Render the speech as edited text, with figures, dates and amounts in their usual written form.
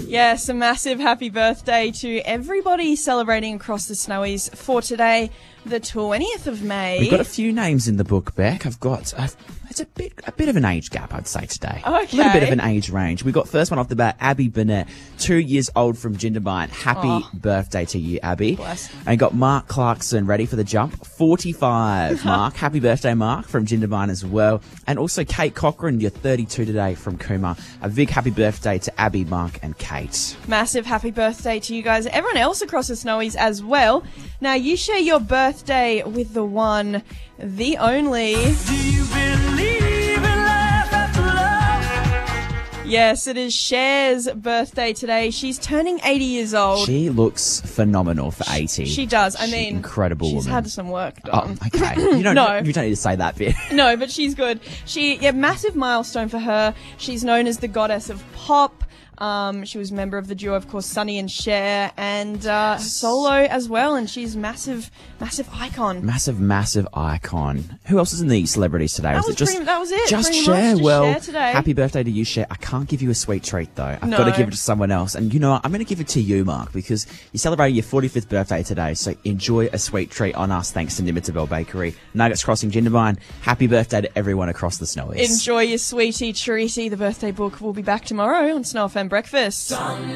Yes, a massive happy birthday to everybody celebrating across the Snowies for today, the 20th of May. We've got a few names in the book, Beck. I've got it's a bit of an age gap, I'd say, today. Okay. A little bit of an age range. We got first one off the bat, Abby Burnett, 2 years old from Jindabyne. Happy birthday to you, Abby. Bless. And got Mark Clarkson ready for the jump, 45. Mark, happy birthday, Mark, from Jindabyne as well. And also Kate Cochran, you're 32 today from Cooma. A big happy birthday to Abby, Mark, and Kate. Massive happy birthday to you guys, everyone else across the Snowies as well. Now, you share your birthday with the one, the only... Do you believe in life after love? Yes, it is Cher's birthday today. She's turning 80 years old. She looks phenomenal for 80. She does. I She's mean, incredible she's woman. had some work Oh, done. okay. You don't No. need to say that bit. No, but she's good. Massive milestone for her. She's known as the goddess of pop. She was a member of the duo, of course, Sonny and Cher, and solo as well, and she's massive icon. Massive icon. Who else is in the celebrities today? That was it just it. Just pretty Cher? much, just Well, Cher today. happy birthday to you, Cher. I can't give you a sweet treat though. I've No. got to give it to someone else. And you know what? I'm going to give it to you, Mark, because you're celebrating your 45th birthday today. So enjoy a sweet treat on us, thanks to Nimitabel Bakery, Nuggets Crossing, Jindabyne. Happy birthday to everyone across the Snowies. Enjoy your sweetie treaty. The birthday book will be back tomorrow on Snow FM Breakfast.